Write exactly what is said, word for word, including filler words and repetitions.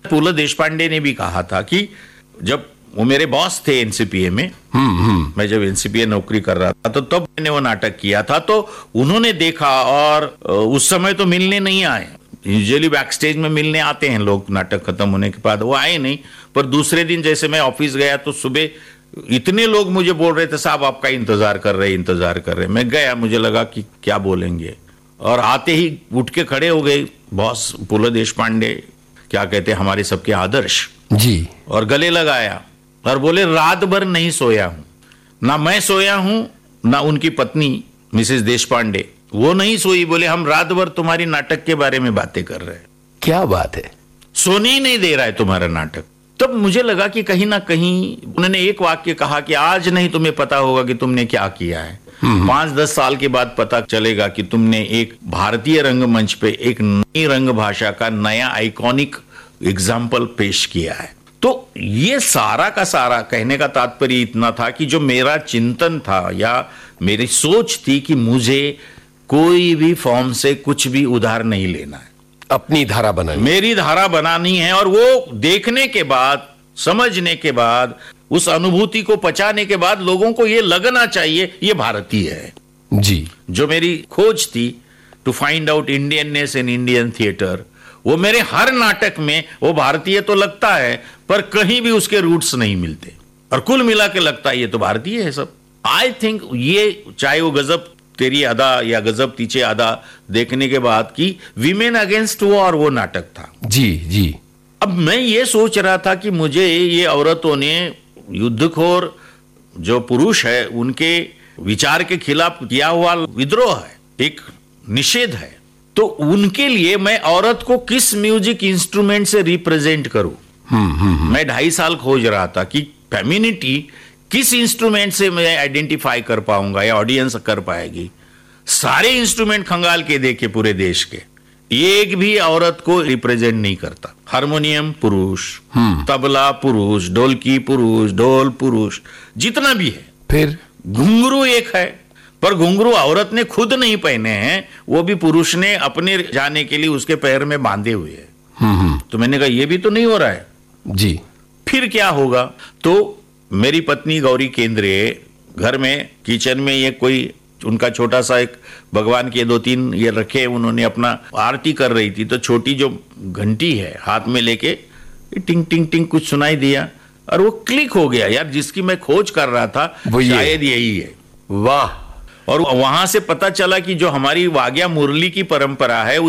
फूलो देशपांडे ने भी कहा था कि जब वो मेरे बॉस थे एनसीपीए में, मैं जब एनसीपीए नौकरी कर रहा था तो तब मैंने वो नाटक किया था, तो उन्होंने देखा और उस समय तो मिलने नहीं आए। यूजुअली बैक स्टेज में मिलने आते हैं लोग नाटक खत्म होने के बाद, वो आए नहीं। पर दूसरे दिन जैसे मैं ऑफिस गया तो सुबह इतने लोग मुझे बोल रहे थे साहब आपका इंतजार कर रहे इंतजार कर रहे। मैं गया, मुझे लगा कि क्या बोलेंगे, और आते ही उठ के खड़े हो गए बॉस फूलो देशपांडे, क्या कहते हैं हमारे सबके आदर्श जी, और गले लगाया और बोले रात भर नहीं सोया हूं, ना मैं सोया हूं ना उनकी पत्नी मिसेस देशपांडे, वो नहीं सोई। बोले हम रात भर तुम्हारी नाटक के बारे में बातें कर रहे हैं। क्या बात है, सोने ही नहीं दे रहा है तुम्हारा नाटक। तब मुझे लगा कि कहीं ना कहीं उन्होंने एक वाक्य कहा कि आज नहीं तुम्हें पता होगा कि तुमने क्या किया है, पांच दस साल के बाद पता चलेगा कि तुमने एक भारतीय रंगमंच पे एक नई रंग भाषा का नया आइकॉनिक एग्जाम्पल पेश किया है। तो ये सारा का सारा कहने का तात्पर्य इतना था कि जो मेरा चिंतन था या मेरी सोच थी कि मुझे कोई भी फॉर्म से कुछ भी उधार नहीं लेना है, अपनी धारा बनानी, मेरी धारा बनानी है। और वो देखने के बाद, समझने के बाद, उस अनुभूति को पचाने के बाद लोगों को ये लगना चाहिए ये भारतीय है। जी, जो मेरी खोज थी to find out Indianness in Indian theatre, वो मेरे हर नाटक में वो भारतीय तो लगता है पर कहीं भी उसके रूट्स नहीं मिलते, और कुल मिला के लगता है ये तो भारतीय है सब। आई थिंक ये, चाहे वो गजब तेरी अदा या गजब तीछे अदा देखने के बाद की वीमेन अगेंस्ट वॉर वो नाटक था। जी जी। अब मैं ये सोच रहा था कि मुझे ये औरतों ने युद्धखोर जो पुरुष है उनके विचार के खिलाफ किया हुआ विद्रोह है, एक निषेध है, तो उनके लिए मैं औरत को किस म्यूजिक इंस्ट्रूमेंट से रिप्रेजेंट करूं। हम्म हम्म मैं ढाई साल खोज रहा था कि फेमिनिटी किस इंस्ट्रूमेंट से मैं आइडेंटिफाई कर पाऊंगा या ऑडियंस कर पाएगी। सारे इंस्ट्रूमेंट खंगाल के देखे पूरे देश के, एक भी औरत को रिप्रेजेंट नहीं करता। हारमोनियम पुरुष, तबला पुरुष, ढोलकी पुरुष, ढोल पुरुष, जितना भी है। फिर घुंघरू एक है, पर घुंघरू औरत ने खुद नहीं पहने हैं, वो भी पुरुष ने अपने जाने के लिए उसके पैर में बांधे हुए है। हम्म तो मैंने कहा ये भी तो नहीं हो रहा है जी। फिर क्या होगा। तो मेरी पत्नी गौरी केंद्रे घर में किचन में ये कोई उनका छोटा सा एक भगवान के दो तीन ये रखे, उन्होंने अपना आरती कर रही थी, तो छोटी जो घंटी है हाथ में लेके टिंग टिंग टिंग कुछ सुनाई दिया और वो क्लिक हो गया, यार जिसकी मैं खोज कर रहा था वो शायद यही है। वाह। और वहां से पता चला कि जो हमारी वाग्या मुरली की परंपरा है